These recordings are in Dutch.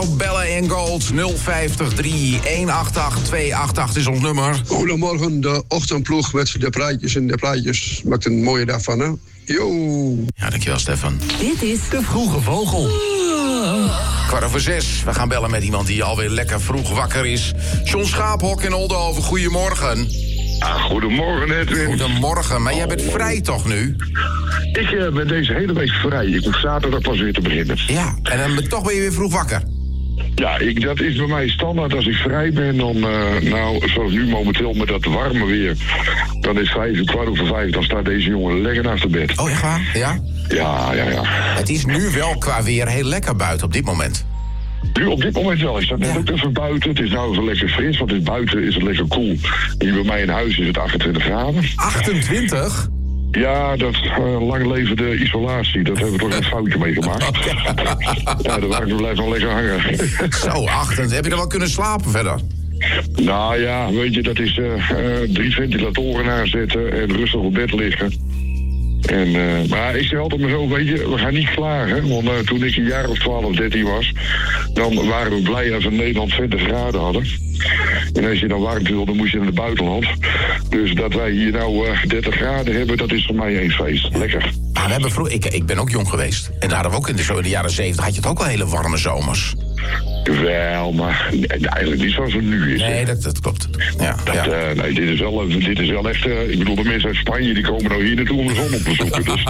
Bellen in Gold 050 3188 288 is ons nummer. Goedemorgen, de ochtendploeg met de praatjes en de plaatjes. Maakt een mooie dag van, hè? Yo! Ja, dankjewel, Stefan. Dit is De Vroege Vogel. 5:15. We gaan bellen met iemand die alweer lekker vroeg wakker is. John Schaaphok in Oldenhoven, goedemorgen. Goedemorgen, Edwin. Goedemorgen, maar jij bent vrij toch nu? Ik ben deze hele week vrij. Ik hoef zaterdag pas weer te beginnen. Ja, en dan toch ben je weer vroeg wakker. Ja, dat is bij mij standaard. Als ik vrij ben, dan, zoals nu momenteel met dat warme weer, dan is 5:15, dan staat deze jongen lekker naast het bed. Oh, echt waar? Ja? Ja. Het is nu wel qua weer heel lekker buiten op dit moment. Nu op dit moment wel. Ik sta net ook even buiten. Het is nou even lekker fris, want buiten is het lekker koel. Hier bij mij in huis is het 28 graden. 28? Ja, dat lang leven de isolatie. Dat hebben we toch een foutje mee gemaakt. Ja, de warmte blijft wel lekker hangen. Zo, 28. Heb je er wel kunnen slapen verder? Nou ja, weet je, dat is 3 ventilatoren aanzetten en rustig op bed liggen. Maar ik zeg altijd maar zo, weet je, we gaan niet klagen. Want toen ik een jaar of 12, 13 was, dan waren we blij als we in Nederland 20 graden hadden. En als je dan warmte wilde, moest je naar het buitenland. Dus dat wij hier nou 30 graden hebben, dat is voor mij een feest. Lekker. Maar we hebben ik ben ook jong geweest. En daar hadden we ook in de jaren 70 had je het ook wel hele warme zomers. Wel, maar eigenlijk niet zoals het nu is. Nee, dat klopt. Ja, Nee, dit is wel echt... ik bedoel, de mensen uit Spanje die komen nou hier naartoe om de zon op te zoeken. Dus.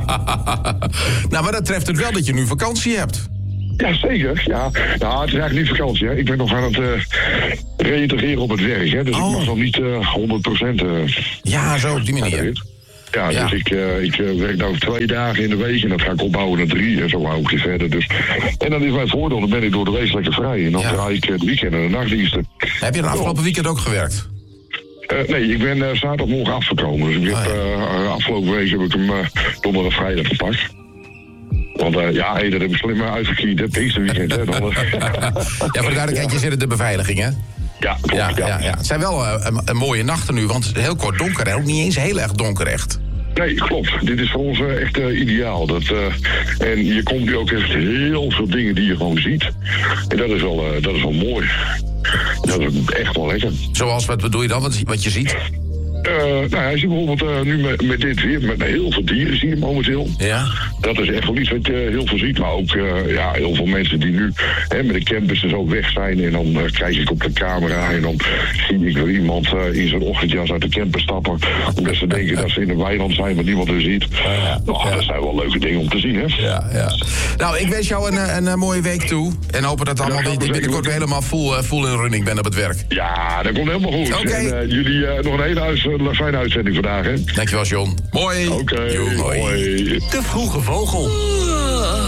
Nou, maar dat treft het wel dat je nu vakantie hebt. Ja, zeker. Ja. Nou, het is eigenlijk niet vakantie. Hè. Ik ben nog aan het reïntegreren op het werk. Hè. Dus ik mag nog niet 100%... ja, zo op die manier. Ja, dus ik werk nou 2 dagen in de week en dat ga ik opbouwen naar 3 en zo hou ik je verder. Dus. En dan is mijn voordeel, dan ben ik door de week lekker vrij. En dan draai ik de weekend en de nachtdiensten. Heb je de afgelopen weekend ook gewerkt? Nee, ik ben zaterdagmorgen afgekomen. Dus ik heb, afgelopen week heb ik hem donderdag en vrijdag gepakt. Want dat heb ik slim uitgekiet, hè, Pinksterweekend, hè. Ja, voor de duidelijkheid, je zit in de beveiliging, hè? Ja, klopt, ja. Het zijn wel een mooie nachten nu, want het is heel kort donker en ook niet eens heel erg donker echt. Nee, klopt. Dit is voor ons echt ideaal. En je komt nu ook echt heel veel dingen die je gewoon ziet. En dat is wel mooi. Dat is echt wel lekker. Zoals, wat bedoel je dan, wat je ziet? Als je bijvoorbeeld nu met dit weer, met heel veel dieren zie je momenteel. Ja. Dat is echt wel iets wat je heel veel ziet. Maar ook heel veel mensen die nu met de campers dus ook weg zijn. En dan kijk ik op de camera en dan zie ik weer iemand in zijn ochtendjas uit de camper stappen. Omdat ze denken dat ze in een weiland zijn, maar niemand er ziet. Dat zijn wel leuke dingen om te zien, hè? Ja. Nou, ik wens jou een mooie week toe. En hopen dat allemaal binnenkort weer helemaal full in running bent op het werk. Ja, dat komt helemaal goed. Okay. En jullie nog een hele fijne uitzending vandaag, hè? Dankjewel, John. Mooi. Oké. Mooi. De Vroege Vogel.